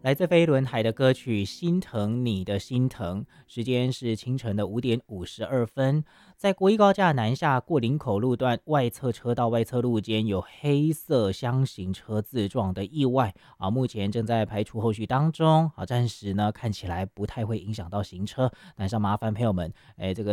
来自飞轮海的歌曲《心疼你的心疼》，时间是清晨的5点52分。在国一高架南下过林口路段外侧车道外侧路间有黑色箱型车自撞的意外啊，目前正在排除后续当中啊，暂时呢看起来不太会影响到行车，但是要麻烦朋友们，这个